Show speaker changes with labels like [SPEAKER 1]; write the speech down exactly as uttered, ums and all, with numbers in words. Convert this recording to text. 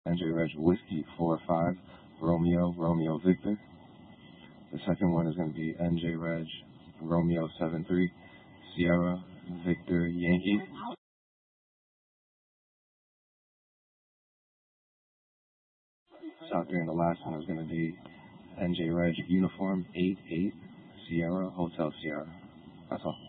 [SPEAKER 1] N J Reg Whiskey four five, Romeo, Romeo Victor. The second one is going to be N J Reg Romeo seven three, Sierra Victor Yankee. South three, and the last one is going to be N J Reg Uniform eight eight, Sierra Hotel Sierra. That's all.